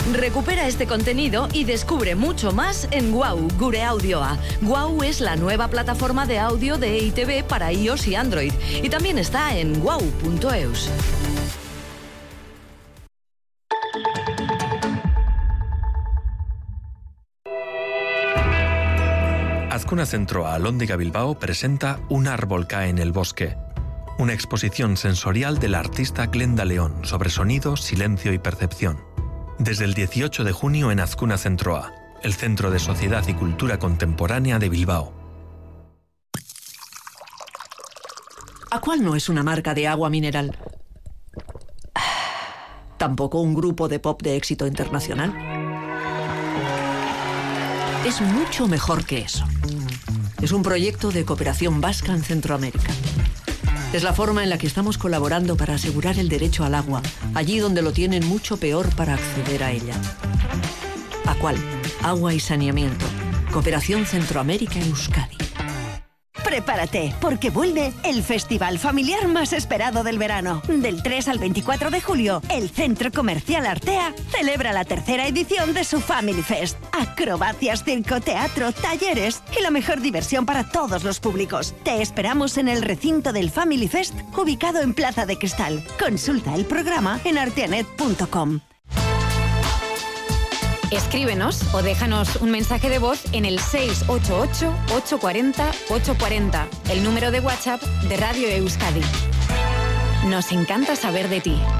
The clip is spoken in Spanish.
Recupera este contenido y descubre mucho más en Guau, Gure Audioa. Guau es la nueva plataforma de audio de EITB para iOS y Android. Y también está en guau.eus. Azkuna Zentroa Alhóndiga Bilbao presenta Un árbol cae en el bosque, una exposición sensorial del artista Glenda León sobre sonido, silencio y percepción. Desde el 18 de junio en Azkuna Zentroa, el Centro de Sociedad y Cultura Contemporánea de Bilbao. ¿A cuál no es una marca de agua mineral? Tampoco un grupo de pop de éxito internacional. Es mucho mejor que eso. Es un proyecto de cooperación vasca en Centroamérica. Es la forma en la que estamos colaborando para asegurar el derecho al agua, allí donde lo tienen mucho peor para acceder a ella. ¿Acual? Agua y saneamiento. Cooperación Centroamérica-Euskadi. Prepárate, porque vuelve el festival familiar más esperado del verano. Del 3 al 24 de julio, el Centro Comercial Artea celebra la tercera edición de su Family Fest. Acrobacias, circo, teatro, talleres y la mejor diversión para todos los públicos. Te esperamos en el recinto del Family Fest, ubicado en Plaza de Cristal. Consulta el programa en arteanet.com. Escríbenos o déjanos un mensaje de voz en el 688-840-840, el número de WhatsApp de Radio Euskadi. Nos encanta saber de ti.